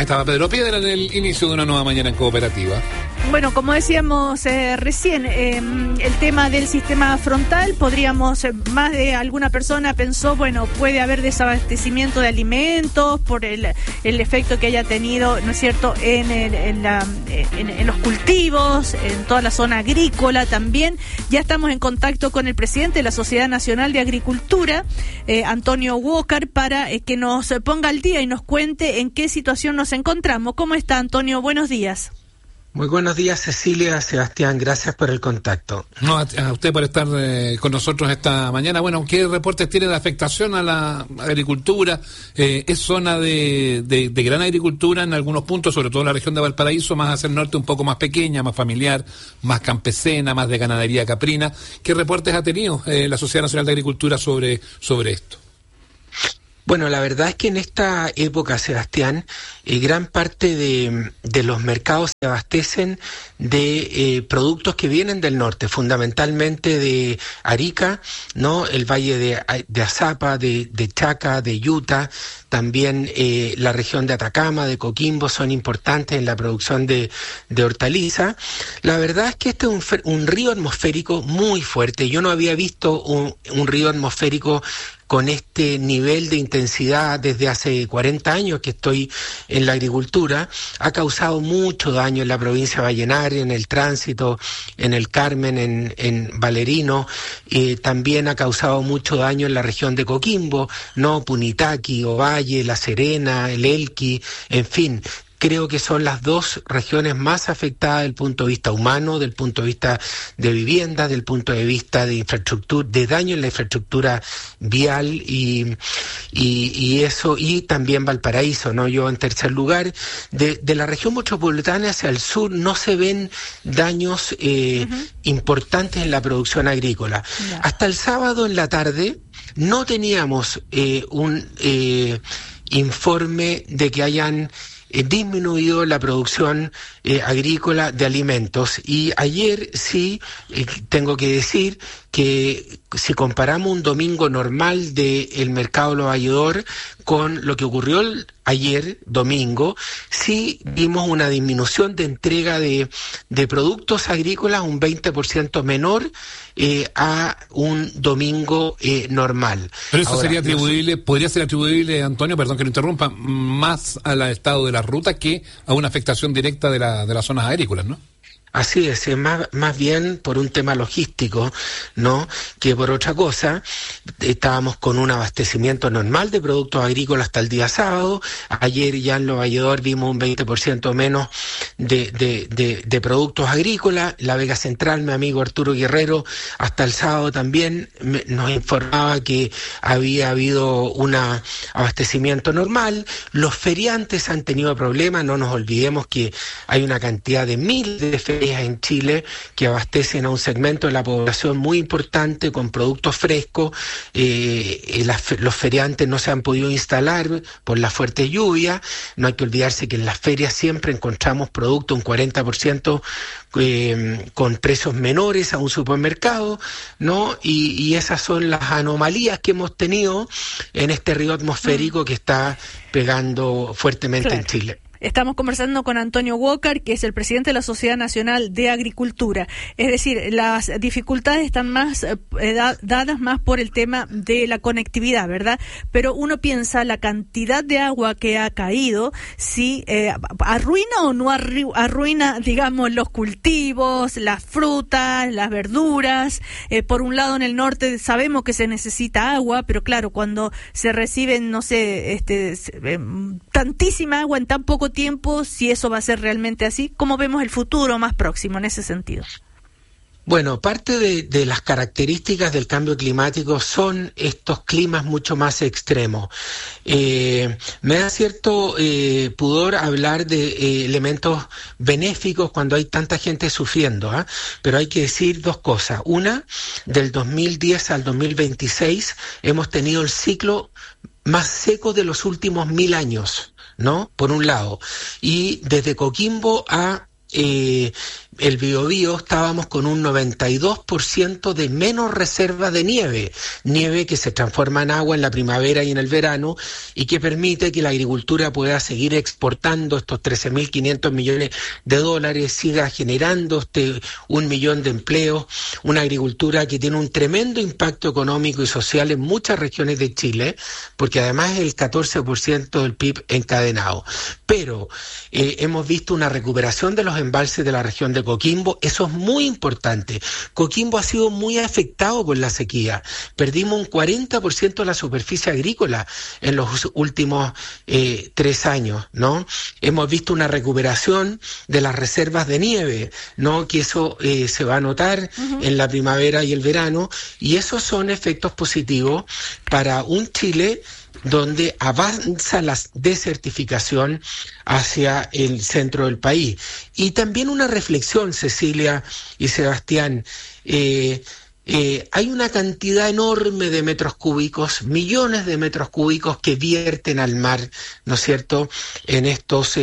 Estaba Pedro Piedra en el inicio de una nueva mañana en Cooperativa. Bueno, como decíamos recién, el tema del sistema frontal, podríamos, más de alguna persona pensó, bueno, puede haber desabastecimiento de alimentos por el efecto que haya tenido, ¿no es cierto?, en los cultivos, en toda la zona agrícola también. Ya estamos en contacto con el presidente de la Sociedad Nacional de Agricultura, Antonio Walker, para que nos ponga al día y nos cuente en qué situación nos encontramos. ¿Cómo está, Antonio? Buenos días. Muy buenos días, Cecilia, Sebastián, gracias por el contacto. No, a usted por estar con nosotros esta mañana. Bueno, ¿qué reportes tiene de afectación a la agricultura? Es zona de gran agricultura en algunos puntos, sobre todo en la región de Valparaíso, más hacia el norte, un poco más pequeña, más familiar, más campesina, más de ganadería caprina. ¿Qué reportes ha tenido la Sociedad Nacional de Agricultura sobre esto? Bueno, la verdad es que en esta época, Sebastián, gran parte de los mercados se abastecen de productos que vienen del norte, fundamentalmente de Arica, ¿no? El valle de Azapa, de Chaca, de Utah, también la región de Atacama, de Coquimbo, son importantes en la producción de hortaliza. La verdad es que este es un río atmosférico muy fuerte. Yo no había visto un río atmosférico con este nivel de intensidad desde hace 40 años que estoy en la agricultura. Ha causado mucho daño en la provincia de Vallenar, en el tránsito, en el Carmen, en Valerino. También ha causado mucho daño en la región de Coquimbo, ¿no? Punitaqui, Ovalle, La Serena, el Elqui, en fin. Creo que son las dos regiones más afectadas del punto de vista humano, del punto de vista de vivienda, del punto de vista de infraestructura, de daño en la infraestructura vial y eso, y también Valparaíso, ¿no? Yo en tercer lugar, de la región metropolitana hacia el sur no se ven daños importantes en la producción agrícola. Yeah. Hasta el sábado en la tarde no teníamos un informe de que hayan disminuido la producción agrícola de alimentos, y ayer sí tengo que decir que si comparamos un domingo normal del mercado Lo Valledor con lo que ocurrió ayer domingo, sí vimos una disminución de entrega de productos agrícolas un 20% menor a un domingo normal. Pero eso sería atribuible, podría ser atribuible, Antonio, perdón que lo interrumpa, más al estado de la ruta que a una afectación directa de las zonas agrícolas, ¿no? Así es, más bien por un tema logístico, ¿no?, que por otra cosa. Estábamos con un abastecimiento normal de productos agrícolas hasta el día sábado. Ayer ya en Lo Valledor vimos un 20% menos de productos agrícolas. La Vega Central, mi amigo Arturo Guerrero, hasta el sábado también nos informaba que había habido un abastecimiento normal. Los feriantes han tenido problemas, no nos olvidemos que hay una cantidad de miles de feriantes en Chile que abastecen a un segmento de la población muy importante con productos frescos. Los feriantes no se han podido instalar por la fuerte lluvia. No hay que olvidarse que en las ferias siempre encontramos productos un 40% con precios menores a un supermercado, ¿no? Y esas son las anomalías que hemos tenido en este río atmosférico que está pegando fuertemente en Chile. Estamos conversando con Antonio Walker, que es el presidente de la Sociedad Nacional de Agricultura. Es decir, las dificultades están más dadas más por el tema de la conectividad, ¿verdad? Pero uno piensa la cantidad de agua que ha caído, si arruina o no arruina, digamos, los cultivos, las frutas, las verduras. Por un lado, en el norte sabemos que se necesita agua, pero claro, cuando se reciben, no sé, tantísima agua en tan poco tiempo, si eso va a ser realmente así, ¿cómo vemos el futuro más próximo en ese sentido? Bueno, parte de las características del cambio climático son estos climas mucho más extremos. Me da cierto pudor hablar de elementos benéficos cuando hay tanta gente sufriendo, pero hay que decir dos cosas. Una, del 2010 al 2026 hemos tenido el ciclo más seco de los últimos 1000 años, ¿no? Por un lado. Y desde Coquimbo a el Biobío estábamos con un 92% de menos reservas de nieve que se transforma en agua en la primavera y en el verano, y que permite que la agricultura pueda seguir exportando estos 13.500 millones de dólares, siga generando 1 millón de empleos, una agricultura que tiene un tremendo impacto económico y social en muchas regiones de Chile, porque además es el 14% del PIB encadenado. Pero hemos visto una recuperación de los embalses de la región de Coquimbo. Eso es muy importante. Coquimbo ha sido muy afectado por la sequía. Perdimos un 40% de la superficie agrícola en los últimos 3 años, ¿no? Hemos visto una recuperación de las reservas de nieve, ¿no? Que eso se va a notar en la primavera y el verano, y esos son efectos positivos para un Chile donde avanza la desertificación hacia el centro del país. Y también una reflexión, Cecilia y Sebastián, hay una cantidad enorme de metros cúbicos, millones de metros cúbicos que vierten al mar, ¿no es cierto?, en estos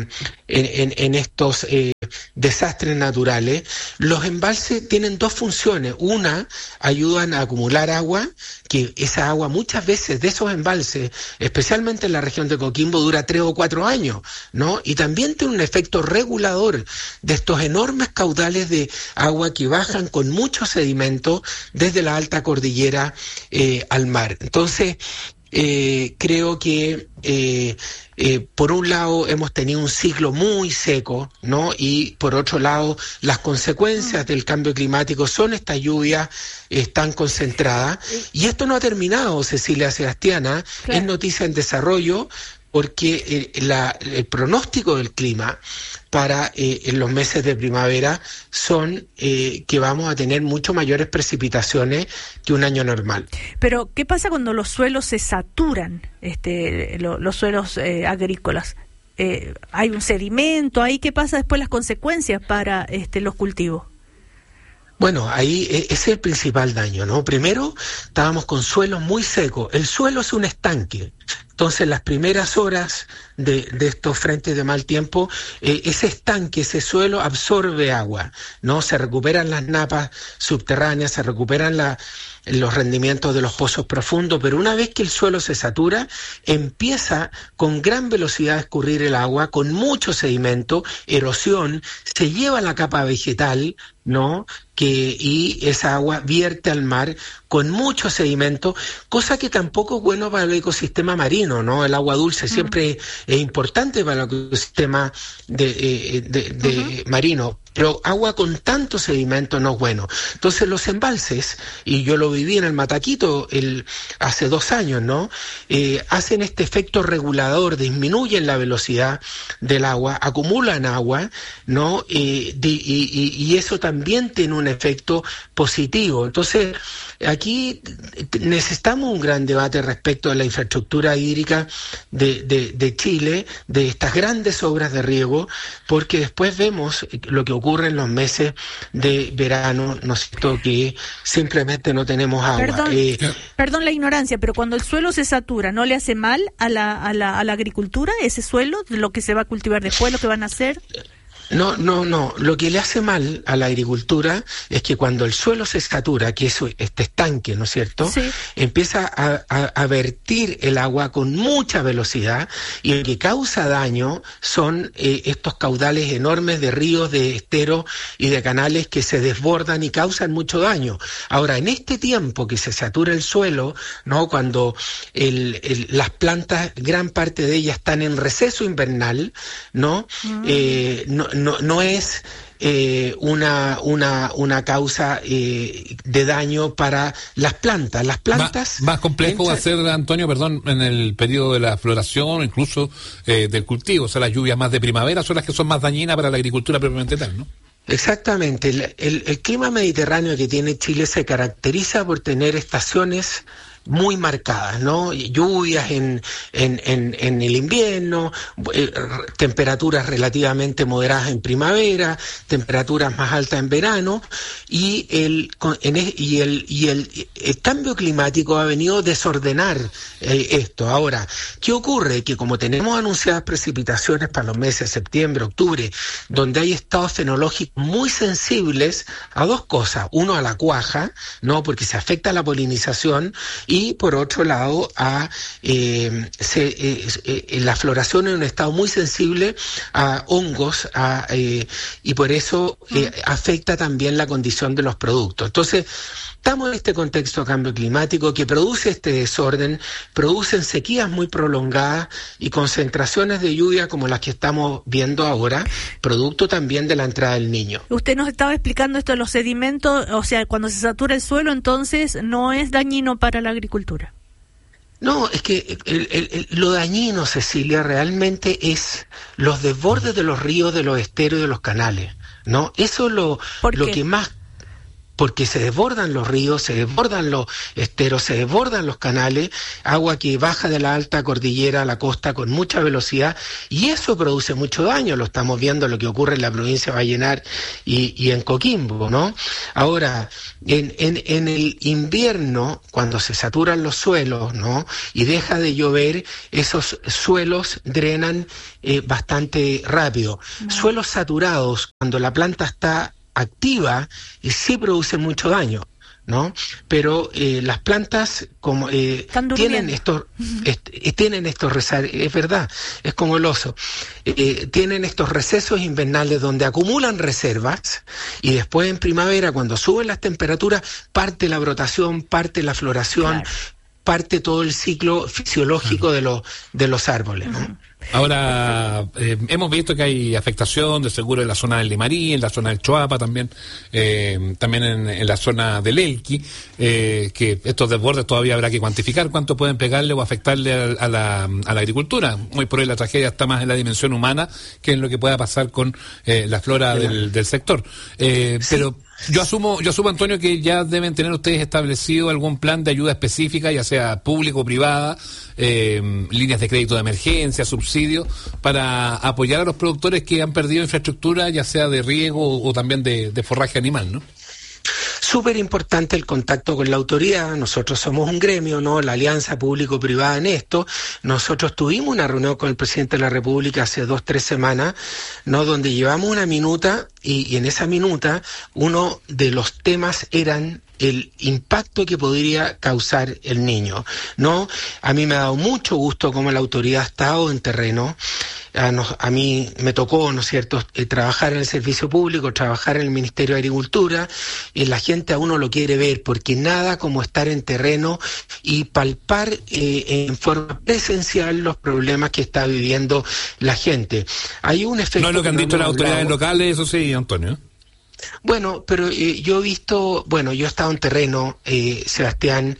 desastres naturales. Los embalses tienen 2 funciones. Una, ayudan a acumular agua, que esa agua muchas veces de esos embalses, especialmente en la región de Coquimbo, dura 3 o 4 años, ¿no? Y también tiene un efecto regulador de estos enormes caudales de agua que bajan con mucho sedimento desde la alta cordillera al mar. Entonces, creo que por un lado hemos tenido un ciclo muy seco, ¿no? Y por otro lado, las consecuencias del cambio climático son estas lluvias tan concentradas. Y esto no ha terminado, Cecilia, Sebastiana, claro. Es noticia en desarrollo, porque el pronóstico del clima para en los meses de primavera son que vamos a tener mucho mayores precipitaciones que un año normal. Pero, ¿qué pasa cuando los suelos se saturan, los suelos agrícolas? ¿Hay un sedimento ahí? ¿Qué pasa después, las consecuencias para los cultivos? Bueno, ahí ese es el principal daño, ¿no? Primero, estábamos con suelos muy secos. El suelo es un estanque. Entonces, las primeras horas de estos frentes de mal tiempo, ese estanque, ese suelo absorbe agua, ¿no? Se recuperan las napas subterráneas, se recuperan los rendimientos de los pozos profundos, pero una vez que el suelo se satura, empieza con gran velocidad a escurrir el agua, con mucho sedimento, erosión, se lleva la capa vegetal, ¿no? Y esa agua vierte al mar con mucho sedimento, cosa que tampoco es bueno para el ecosistema marino, ¿no? El agua dulce siempre es importante para el ecosistema marino, pero agua con tanto sedimento no es bueno. Entonces los embalses, y yo lo viví en el Mataquito hace 2 años, ¿no? Hacen este efecto regulador, disminuyen la velocidad del agua, acumulan agua, ¿no? Y eso también tiene un efecto positivo. Entonces, aquí necesitamos un gran debate respecto a la infraestructura hídrica de Chile, de estas grandes obras de riego, porque después vemos lo que ocurre en los meses de verano, ¿no es cierto?, que simplemente no tenemos agua. Perdón la ignorancia, pero cuando el suelo se satura, ¿no le hace mal a la agricultura ese suelo, lo que se va a cultivar después, lo que van a hacer? No. Lo que le hace mal a la agricultura es que cuando el suelo se satura, que es este estanque, ¿no es cierto?, sí, empieza a vertir el agua con mucha velocidad, y lo que causa daño son estos caudales enormes de ríos, de esteros y de canales que se desbordan y causan mucho daño. Ahora, en este tiempo que se satura el suelo, ¿no?, cuando las plantas, gran parte de ellas están en receso invernal, ¿no? No es una causa de daño para las plantas. Las plantas... Más complejo va a ser, Antonio, en el periodo de la floración, incluso del cultivo. O sea, las lluvias más de primavera son las que son más dañinas para la agricultura propiamente tal, ¿no? Exactamente. El clima mediterráneo que tiene Chile se caracteriza por tener estaciones muy marcadas, ¿no? Lluvias en el invierno, temperaturas relativamente moderadas en primavera, temperaturas más altas en verano, y el cambio climático ha venido a desordenar esto. Ahora, ¿qué ocurre? Que como tenemos anunciadas precipitaciones para los meses de septiembre, octubre, donde hay estados fenológicos muy sensibles a dos cosas: uno, a la cuaja, ¿no? Porque se afecta la polinización, y por otro lado a la floración en un estado muy sensible a hongos, y por eso afecta también la condición de los productos. Entonces, estamos en este contexto de cambio climático que produce este desorden, producen sequías muy prolongadas y concentraciones de lluvia como las que estamos viendo ahora, producto también de la entrada del Niño. Usted nos estaba explicando esto de los sedimentos, o sea, cuando se satura el suelo, entonces no es dañino para la agricultura. No, es que lo dañino, Cecilia, realmente es los desbordes de los ríos, de los esteros y de los canales, ¿no? Eso es lo que más... Porque se desbordan los ríos, se desbordan los esteros, se desbordan los canales, agua que baja de la alta cordillera a la costa con mucha velocidad, y eso produce mucho daño. Lo estamos viendo lo que ocurre en la provincia de Vallenar y en Coquimbo, ¿no? Ahora, en el invierno, cuando se saturan los suelos, ¿no?, y deja de llover, esos suelos drenan bastante rápido. Suelos saturados, cuando la planta está activa, y sí produce mucho daño, ¿no? Pero las plantas como tienen estos es verdad, es como el oso, tienen estos recesos invernales donde acumulan reservas, y después en primavera, cuando suben las temperaturas, parte la brotación, parte la floración, claro, parte todo el ciclo fisiológico de los árboles, ¿no? Ahora, hemos visto que hay afectación de seguro en la zona del Limarí, en la zona del Choapa también, también en la zona del Elqui, que estos desbordes todavía habrá que cuantificar cuánto pueden pegarle o afectarle a la agricultura. Hoy por hoy la tragedia está más en la dimensión humana que en lo que pueda pasar con la flora del sector. Pero yo asumo, Antonio, que ya deben tener ustedes establecido algún plan de ayuda específica, ya sea público o privada, líneas de crédito de emergencia, subsidios, para apoyar a los productores que han perdido infraestructura, ya sea de riego o también de forraje animal, ¿no? Súper importante el contacto con la autoridad. Nosotros somos un gremio, ¿no? La alianza público-privada en esto. Nosotros tuvimos una reunión con el presidente de la República hace 2-3 semanas, ¿no?, donde llevamos una minuta, y en esa minuta uno de los temas eran el impacto que podría causar el Niño, ¿no? A mí me ha dado mucho gusto cómo la autoridad ha estado en terreno. A mí me tocó, ¿no es cierto?, trabajar en el servicio público, trabajar en el Ministerio de Agricultura, y la gente a uno lo quiere ver, porque nada como estar en terreno y palpar en forma presencial los problemas que está viviendo la gente. Hay un efecto... No es lo que han dicho las autoridades locales, eso sí, Antonio. Bueno, pero yo he visto, yo he estado en terreno, Sebastián,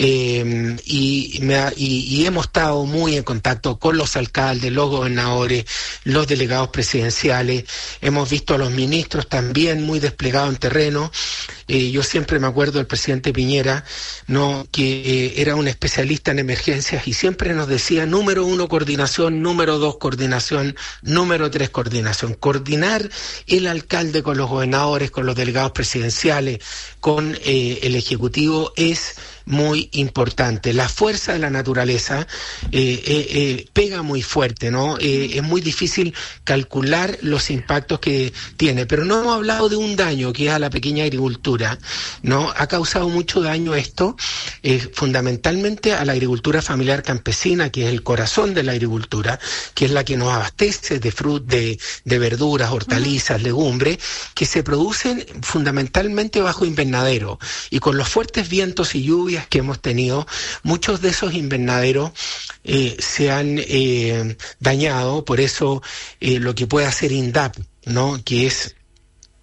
y hemos estado muy en contacto con los alcaldes, los gobernadores, los delegados presidenciales, hemos visto a los ministros también muy desplegados en terreno. Yo siempre me acuerdo del presidente Piñera, ¿no?, que era un especialista en emergencias, y siempre nos decía: número 1, coordinación; número 2, coordinación; número 3, coordinación. Coordinar el alcalde con los gobernadores, con los delegados presidenciales, con el Ejecutivo, es muy importante. La fuerza de la naturaleza pega muy fuerte, ¿no? Es muy difícil calcular los impactos que tiene, pero no hemos hablado de un daño que es a la pequeña agricultura, ¿no? Ha causado mucho daño esto, fundamentalmente a la agricultura familiar campesina, que es el corazón de la agricultura, que es la que nos abastece de verduras, hortalizas, legumbres, que se producen fundamentalmente bajo invernadero, y con los fuertes vientos y lluvias que hemos tenido, muchos de esos invernaderos se han dañado. Por eso lo que puede hacer INDAP, ¿no?, que es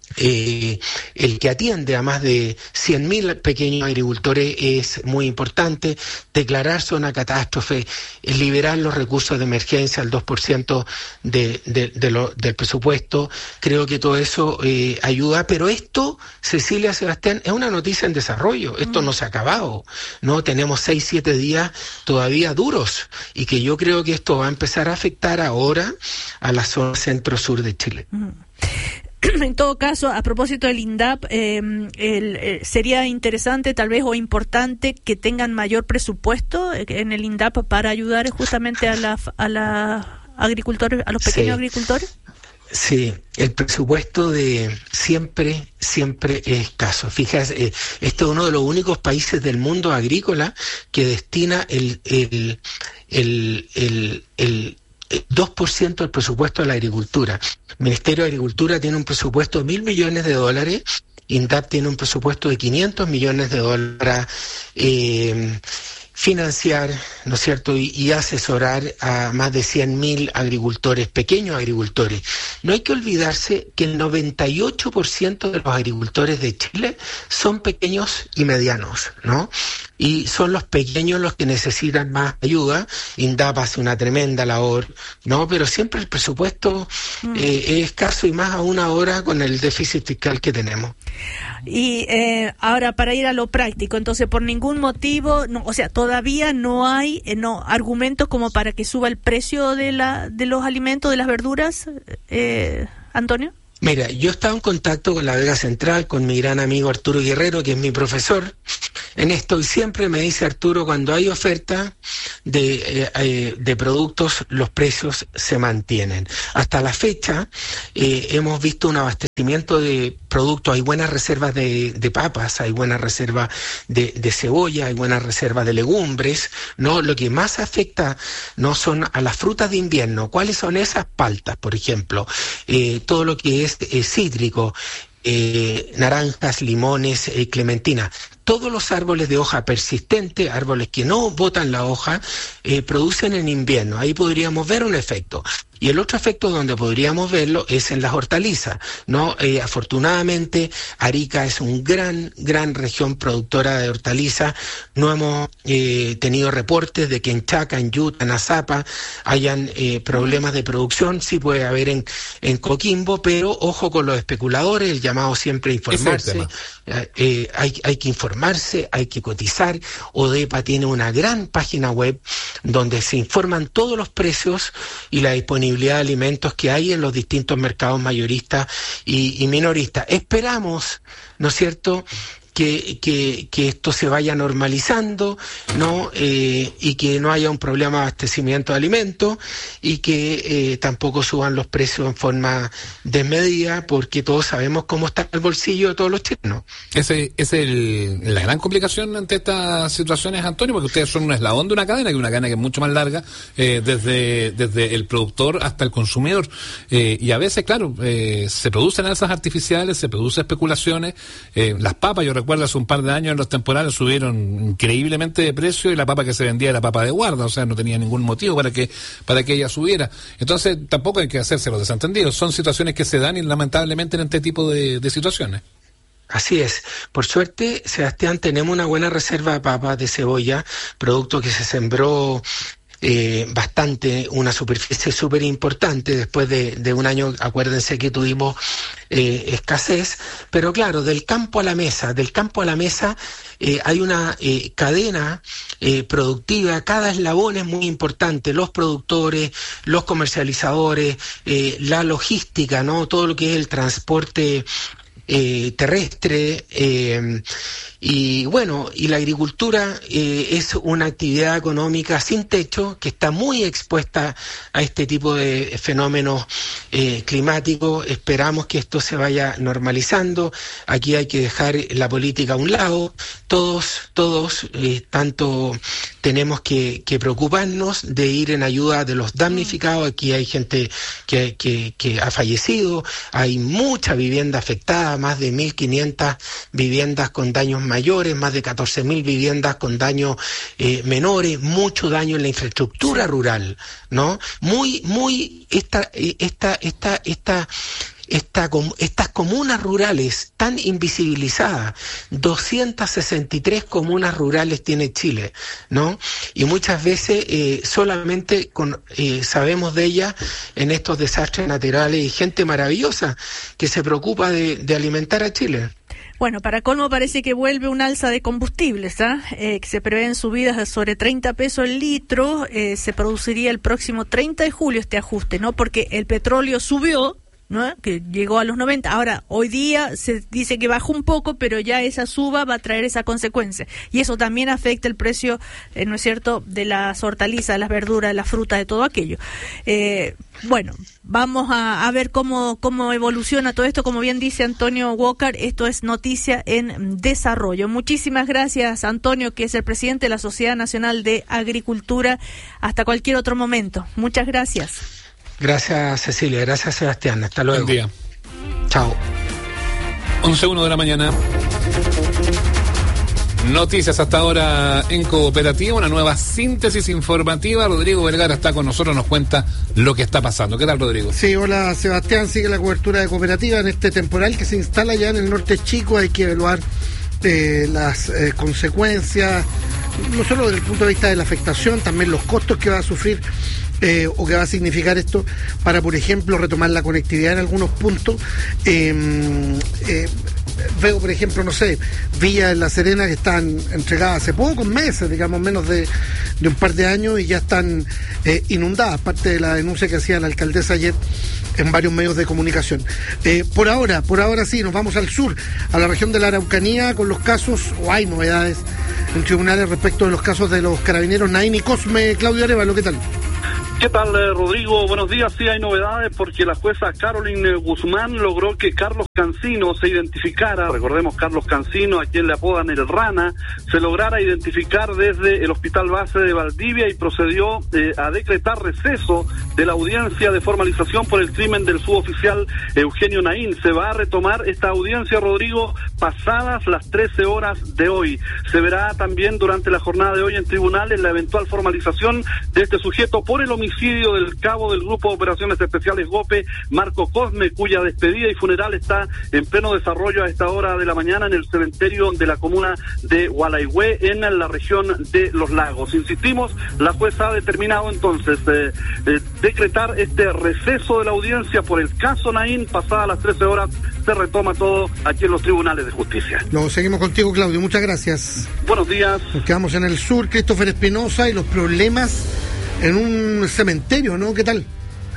el que atiende a más de 100.000 pequeños agricultores es muy importante. Declarar zona catástrofe, liberar los recursos de emergencia al 2% del presupuesto. Creo que todo eso ayuda, pero esto, Cecilia, Sebastián, es una noticia en desarrollo. Esto no se ha acabado, ¿no? Tenemos 6-7 días todavía duros y que yo creo que esto va a empezar a afectar ahora a la zona centro-sur de Chile. En todo caso, a propósito del INDAP, sería interesante tal vez o importante que tengan mayor presupuesto en el INDAP para ayudar justamente a la agricultores, a los pequeños agricultores. Sí, el presupuesto de siempre es escaso. Fíjate, este es uno de los únicos países del mundo agrícola que destina el 2% del presupuesto a la agricultura. El Ministerio de Agricultura tiene un presupuesto de $1.000 millones, INDAP tiene un presupuesto de $500 millones para financiar, ¿no es cierto?, y asesorar a más de 100.000 agricultores, pequeños agricultores. No hay que olvidarse que el 98% de los agricultores de Chile son pequeños y medianos, ¿no? Y son los pequeños los que necesitan más ayuda. INDAP hace una tremenda labor, ¿no? Pero siempre el presupuesto es escaso y más aún ahora con el déficit fiscal que tenemos. Y ahora, para ir a lo práctico, entonces, por ningún motivo, no, o sea, todavía no hay argumentos como para que suba el precio de los alimentos, de las verduras, Antonio. Mira, yo estaba en contacto con la Vega Central, con mi gran amigo Arturo Guerrero, que es mi profesor en esto, y siempre me dice Arturo, cuando hay oferta de productos, los precios se mantienen. Hasta la fecha hemos visto un abastecimiento de productos, hay buenas reservas de papas, hay buenas reservas de cebolla, hay buenas reservas de legumbres, ¿no? Lo que más afecta no son a las frutas de invierno. ¿Cuáles son esas? Paltas, por ejemplo, todo lo que es cítrico, naranjas, limones, clementina. Todos los árboles de hoja persistente, árboles que no botan la hoja, producen en invierno. Ahí podríamos ver un efecto. Y el otro efecto donde podríamos verlo es en las hortalizas, ¿no? Afortunadamente, Arica es un gran región productora de hortalizas. No hemos tenido reportes de que en Chaca, en Yuta, en Azapa hayan problemas de producción. Sí puede haber en Coquimbo, pero ojo con los especuladores, el llamado siempre a informarse. Hay que informarse, hay que cotizar. ODEPA tiene una gran página web donde se informan todos los precios y la disponibilidad de alimentos que hay en los distintos mercados mayoristas y minoristas. Esperamos, ¿no es cierto?, que esto se vaya normalizando, ¿no? Y que no haya un problema de abastecimiento de alimentos y que tampoco suban los precios en forma desmedida, porque todos sabemos cómo está el bolsillo de todos los chilenos. Esa es la gran complicación ante estas situaciones, Antonio, porque ustedes son un eslabón de una cadena, que es mucho más larga, desde el productor hasta el consumidor. Y a veces, claro, se producen alzas artificiales, se producen especulaciones. Las papas, yo recuerdo hace un par de años en los temporales subieron increíblemente de precio y la papa que se vendía era papa de guarda, o sea, no tenía ningún motivo para que ella subiera. Entonces tampoco hay que hacerse los desentendidos, son situaciones que se dan y lamentablemente en este tipo de situaciones. Así es. Por suerte, Sebastián, tenemos una buena reserva de papas, de cebolla, producto que se sembró bastante, una superficie súper importante después de un año. Acuérdense que tuvimos escasez, pero claro, del campo a la mesa hay una cadena productiva, cada eslabón es muy importante, los productores, los comercializadores, la logística, ¿no? Todo lo que es el transporte terrestre, y bueno, y la agricultura es una actividad económica sin techo que está muy expuesta a este tipo de fenómenos climáticos. Esperamos que esto se vaya normalizando. Aquí hay que dejar la política a un lado. Todos, tanto tenemos que preocuparnos de ir en ayuda de los damnificados. Aquí hay gente que ha fallecido, hay mucha vivienda afectada, más de 1.500 viviendas con daños mayores, más de 14.000 viviendas con daños menores, mucho daño en la infraestructura rural, ¿no? Esta estas comunas rurales tan invisibilizadas. 263 comunas rurales tiene Chile, ¿no? Y muchas veces solamente sabemos de ellas en estos desastres naturales y gente maravillosa que se preocupa de alimentar a Chile. Bueno, para colmo parece que vuelve un alza de combustibles, que se prevén subidas de sobre 30 pesos el litro, se produciría el próximo 30 de julio este ajuste, ¿no? Porque el petróleo subió, ¿no? Que llegó a los 90, ahora hoy día se dice que bajó un poco, pero ya esa suba va a traer esa consecuencia, y eso también afecta el precio, ¿no es cierto?, de las hortalizas, de las verduras, de la fruta, de todo aquello. Bueno, vamos a ver cómo evoluciona todo esto. Como bien dice Antonio Walker, esto es noticia en desarrollo. Muchísimas gracias, Antonio, que es el presidente de la Sociedad Nacional de Agricultura. Hasta cualquier otro momento. Muchas gracias. Gracias, Cecilia. Gracias, Sebastián. Hasta luego. Buen día. Chao. 11:01 de la mañana. Noticias hasta ahora en Cooperativa, una nueva síntesis informativa. Rodrigo Vergara está con nosotros, nos cuenta lo que está pasando. ¿Qué tal, Rodrigo? Sí, hola, Sebastián. Sigue la cobertura de Cooperativa en este temporal que se instala ya en el norte chico. Hay que evaluar las consecuencias, no solo desde el punto de vista de la afectación, también los costos que va a sufrir o que va a significar esto para, por ejemplo, retomar la conectividad en algunos puntos. Veo, por ejemplo, no sé, villas en La Serena que están entregadas hace pocos meses, digamos, menos de un par de años, y ya están inundadas, parte de la denuncia que hacía la alcaldesa ayer en varios medios de comunicación. Por ahora sí, nos vamos al sur, a la región de la Araucanía, con los casos, o hay novedades en tribunales respecto de los casos de los carabineros Naín y Cosme. Claudio Arevalo, ¿qué tal? ¿Qué tal, Rodrigo? Buenos días. Sí, hay novedades porque la jueza Caroline Guzmán logró que Carlos Cancino se identificara. Recordemos, Carlos Cancino, a quien le apodan el Rana, se lograra identificar desde el Hospital Base de Valdivia y procedió a decretar receso de la audiencia de formalización por el crimen del suboficial Eugenio Naín. Se va a retomar esta audiencia, Rodrigo, pasadas las 13 horas de hoy. Se verá también durante la jornada de hoy en tribunales la eventual formalización de este sujeto por el homicidio del cabo del Grupo de Operaciones Especiales GOPE, Marco Cosme, cuya despedida y funeral está en pleno desarrollo a esta hora de la mañana en el cementerio de la comuna de Gualaihue, en la región de Los Lagos. Insistimos, la jueza ha determinado entonces decretar este receso de la audiencia por el caso Naín. Pasadas las 13 horas se retoma todo aquí en los tribunales de justicia. Lo seguimos contigo, Claudio, muchas gracias. Buenos días. Nos quedamos en el sur. Christopher Espinosa y los problemas en un cementerio, ¿no? ¿Qué tal?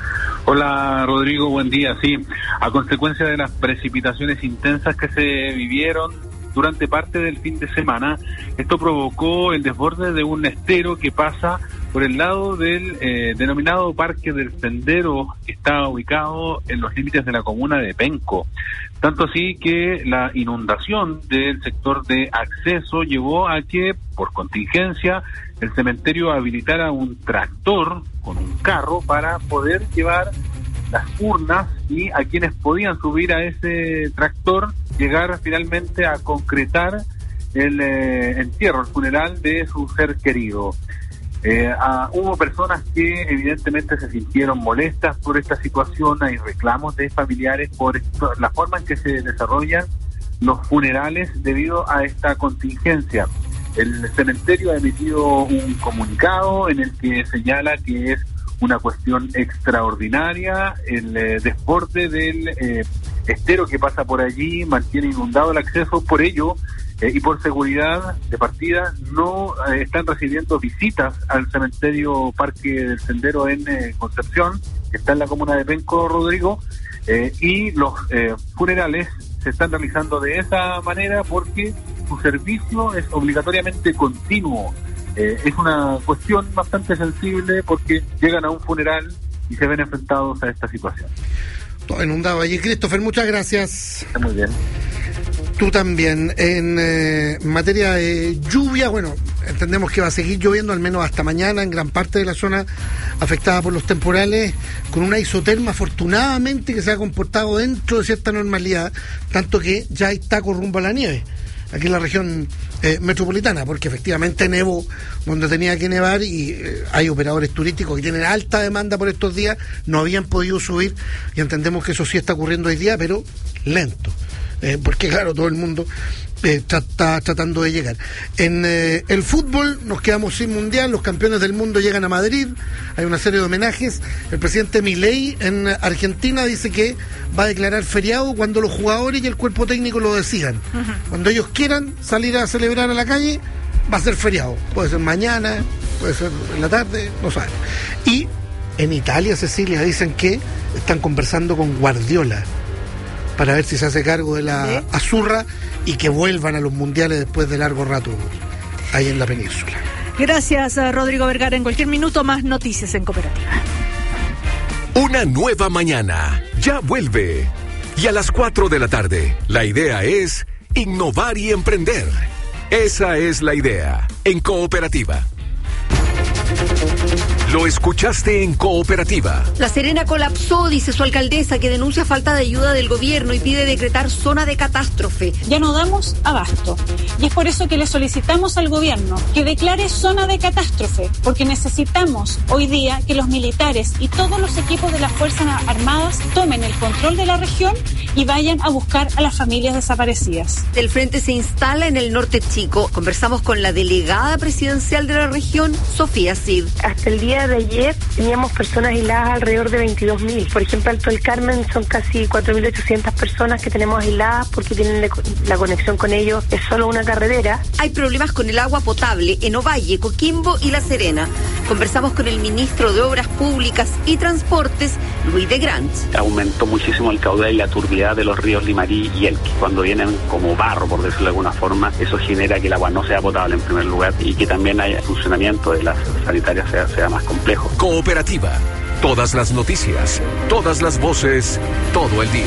Hola, Rodrigo, buen día. Sí, a consecuencia de las precipitaciones intensas que se vivieron durante parte del fin de semana, esto provocó el desborde de un estero que pasa por el lado del denominado Parque del Sendero, que está ubicado en los límites de la comuna de Penco. Tanto así que la inundación del sector de acceso llevó a que, por contingencia, el cementerio habilitara un tractor con un carro para poder llevar las urnas, y a quienes podían subir a ese tractor llegar finalmente a concretar el entierro, el funeral de su ser querido. Hubo personas que evidentemente se sintieron molestas por esta situación. Hay reclamos de familiares por la forma en que se desarrollan los funerales debido a esta contingencia. El cementerio ha emitido un comunicado en el que señala que es una cuestión extraordinaria. El desborde del estero que pasa por allí mantiene inundado el acceso. Por ello, y por seguridad de partida, no están recibiendo visitas al cementerio Parque del Sendero en Concepción, que está en la comuna de Penco, Rodrigo, y los funerales se están realizando de esa manera porque su servicio es obligatoriamente continuo. Es una cuestión bastante sensible porque llegan a un funeral y se ven enfrentados a esta situación. Todo inundado allí. Christopher, muchas gracias. Está muy bien. Tú también. En materia de lluvia, bueno, entendemos que va a seguir lloviendo al menos hasta mañana en gran parte de la zona afectada por los temporales, con una isoterma afortunadamente que se ha comportado dentro de cierta normalidad, tanto que ya está con rumbo a la nieve. aquí en la región metropolitana, porque efectivamente nevó donde tenía que nevar y hay operadores turísticos que tienen alta demanda por estos días, no habían podido subir y entendemos que eso sí está ocurriendo hoy día, pero lento, porque claro, todo el mundo está tratando de llegar. En el fútbol nos quedamos sin mundial, los campeones del mundo llegan a Madrid, hay una serie de homenajes. El presidente Milei en Argentina dice que va a declarar feriado cuando los jugadores y el cuerpo técnico lo decidan. Cuando ellos quieran salir a celebrar a la calle, va a ser feriado. Puede ser mañana, puede ser en la tarde, no saben. Y en Italia, Cecilia, dicen que están conversando con Guardiola para ver si se hace cargo de la Azurra y que vuelvan a los mundiales después de largo rato ahí en la península. Gracias, Rodrigo Vergara. En cualquier minuto más noticias en Cooperativa. Una nueva mañana ya vuelve. Y a las 4 de la tarde, la idea es innovar y emprender. Esa es la idea en Cooperativa. Lo escuchaste en Cooperativa. La Serena colapsó, dice su alcaldesa, que denuncia falta de ayuda del gobierno y pide decretar zona de catástrofe. Ya no damos abasto. Y es por eso que le solicitamos al gobierno que declare zona de catástrofe, porque necesitamos hoy día que los militares y todos los equipos de las Fuerzas Armadas tomen el control de la región y vayan a buscar a las familias desaparecidas. El frente se instala en el norte chico. Conversamos con la delegada presidencial de la región, Sofía Cid. Hasta el día de ayer teníamos personas aisladas alrededor de 22.000. Por ejemplo, Alto del Carmen son casi 4.800 personas que tenemos aisladas porque tienen la conexión con ellos, es solo una carretera. Hay problemas con el agua potable en Ovalle, Coquimbo y La Serena. Conversamos con el ministro de Obras Públicas y Transportes, Luis de Grant. Aumentó muchísimo el caudal y la turbidez de los ríos Limarí y Elqui. Cuando vienen como barro, por decirlo de alguna forma, eso genera que el agua no sea potable en primer lugar y que también haya funcionamiento de las sanitarias sea más complejo. Cooperativa. Todas las noticias, todas las voces, todo el día.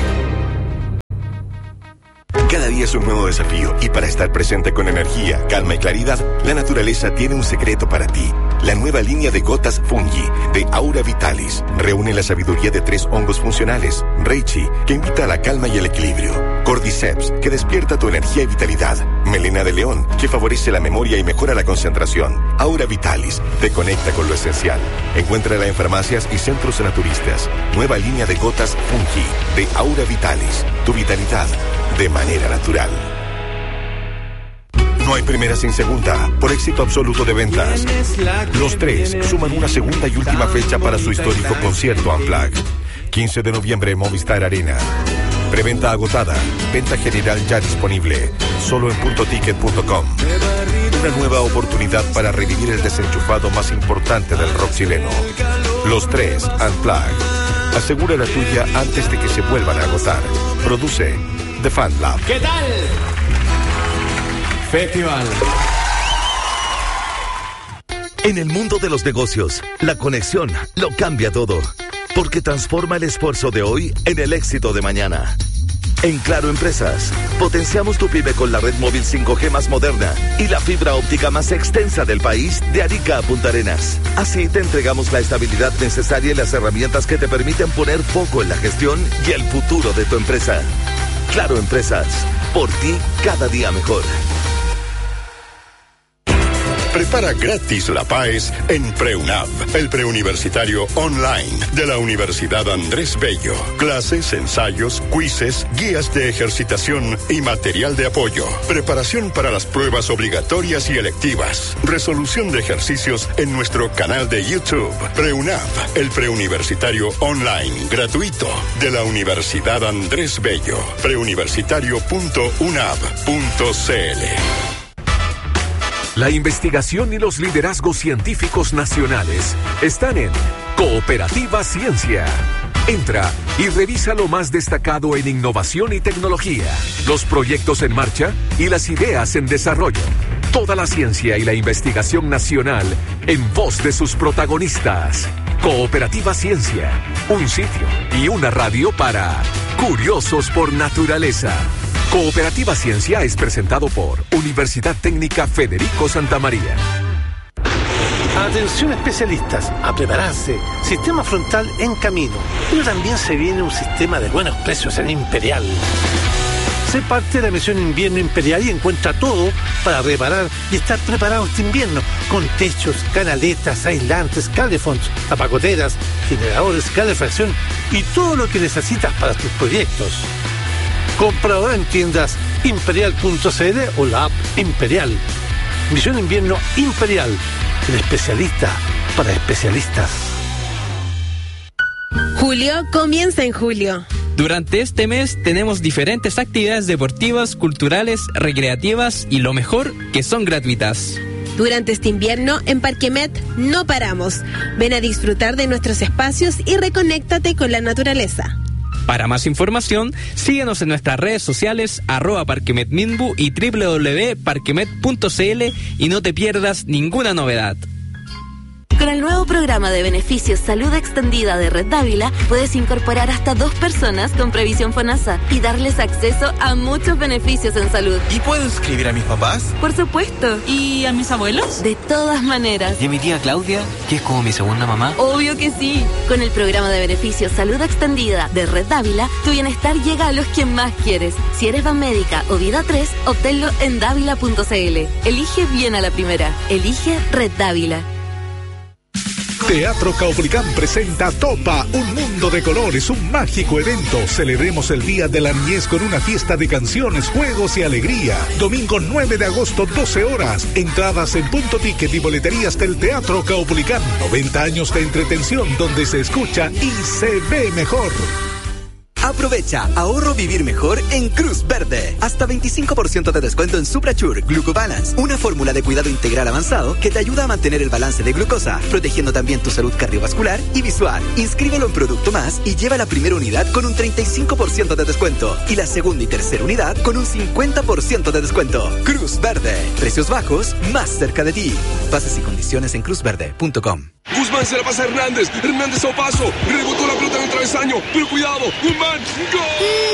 Cada día es un nuevo desafío y para estar presente con energía, calma y claridad, la naturaleza tiene un secreto para ti. La nueva línea de gotas Fungi de Aura Vitalis reúne la sabiduría de 3 hongos funcionales. Reishi, que invita a la calma y el equilibrio. Cordyceps, que despierta tu energía y vitalidad. Melena de león, que favorece la memoria y mejora la concentración. Aura Vitalis, te conecta con lo esencial. Encuéntrala en farmacias y centros naturistas. Nueva línea de gotas Fungi de Aura Vitalis. Tu vitalidad de manera natural. No hay primera sin segunda, por éxito absoluto de ventas. Los Tres suman una segunda y última fecha para su histórico concierto Unplugged. 15 de noviembre en Movistar Arena. Preventa agotada, venta general ya disponible, solo en puntoticket.com. Una nueva oportunidad para revivir el desenchufado más importante del rock chileno. Los Tres Unplugged. Asegura la tuya antes de que se vuelvan a agotar. Produce The Fan Lab. ¿Qué tal? Festival. En el mundo de los negocios, la conexión lo cambia todo, porque transforma el esfuerzo de hoy en el éxito de mañana. En Claro Empresas, potenciamos tu pyme con la red móvil 5G más moderna y la fibra óptica más extensa del país de Arica a Punta Arenas. Así te entregamos la estabilidad necesaria y las herramientas que te permiten poner foco en la gestión y el futuro de tu empresa. Claro Empresas, por ti cada día mejor. Prepara gratis la PAES en PreUNAV, el preuniversitario online de la Universidad Andrés Bello. Clases, ensayos, quizzes, guías de ejercitación y material de apoyo. Preparación para las pruebas obligatorias y electivas. Resolución de ejercicios en nuestro canal de YouTube. PreUNAV, el preuniversitario online gratuito de la Universidad Andrés Bello. preuniversitario.unav.cl. La investigación y los liderazgos científicos nacionales están en Cooperativa Ciencia. Entra y revisa lo más destacado en innovación y tecnología, los proyectos en marcha y las ideas en desarrollo. Toda la ciencia y la investigación nacional en voz de sus protagonistas. Cooperativa Ciencia, un sitio y una radio para curiosos por naturaleza. Cooperativa Ciencia es presentado por Universidad Técnica Federico Santa María. Atención especialistas, a prepararse. Sistema frontal en camino. Pero también se viene un sistema de buenos precios en Imperial. Sé parte de la misión Invierno Imperial y encuentra todo para reparar y estar preparado este invierno, con techos, canaletas, aislantes, calefonds, tapacoteras, generadores, calefacción y todo lo que necesitas para tus proyectos. Compra ahora en tiendas imperial.cl o la app Imperial. Misión Invierno Imperial, el especialista para especialistas. Julio comienza en julio. Durante este mes tenemos diferentes actividades deportivas, culturales, recreativas y lo mejor, que son gratuitas. Durante este invierno, en Parquemet no paramos. Ven a disfrutar de nuestros espacios y reconéctate con la naturaleza. Para más información, síguenos en nuestras redes sociales @parquemetminbu y www.parquemet.cl y no te pierdas ninguna novedad. Con el nuevo programa de beneficios Salud Extendida de Red Dávila, puedes incorporar hasta 2 personas con previsión FONASA y darles acceso a muchos beneficios en salud. ¿Y puedo inscribir a mis papás? Por supuesto. ¿Y a mis abuelos? De todas maneras. ¿Y a mi tía Claudia, que es como mi segunda mamá? Obvio que sí. Con el programa de beneficios Salud Extendida de Red Dávila, tu bienestar llega a los que más quieres. Si eres Banmédica o Vida 3, obténlo en dávila.cl. Elige bien a la primera. Elige Red Dávila. Teatro Caupolicán presenta Topa, un mundo de colores, un mágico evento. Celebremos el Día de la Niñez con una fiesta de canciones, juegos y alegría. Domingo 9 de agosto, 12 horas. Entradas en Punto Ticket y boleterías del Teatro Caupolicán. 90 años de entretención donde se escucha y se ve mejor. Aprovecha ahorro vivir mejor en Cruz Verde. Hasta 25% de descuento en Suprachur Glucobalance, una fórmula de cuidado integral avanzado que te ayuda a mantener el balance de glucosa, protegiendo también tu salud cardiovascular y visual. Inscríbelo en Producto Más y lleva la primera unidad con un 35% de descuento y la segunda y tercera unidad con un 50% de descuento. Cruz Verde. Precios bajos, más cerca de ti. Bases y condiciones en cruzverde.com. Guzmán se la pasa a Hernández. Hernández a paso. Rebotó la pelota en el travesaño. Pero cuidado. Guzmán. ¡Gol!